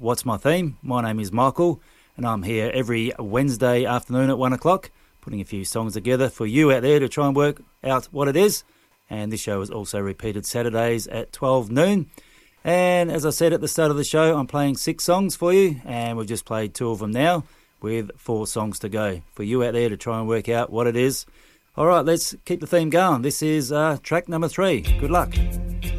What's My Theme? My name is Michael, and I'm here every Wednesday afternoon at 1 o'clock, putting a few songs together for you out there to try and work out what it is. And this show is also repeated Saturdays at 12 noon. And as I said at the start of the show, I'm playing 6 songs for you, and we've just played 2 of them now, with 4 songs to go for you out there to try and work out what it is. All right, let's keep the theme going. This is track number 3. Good luck.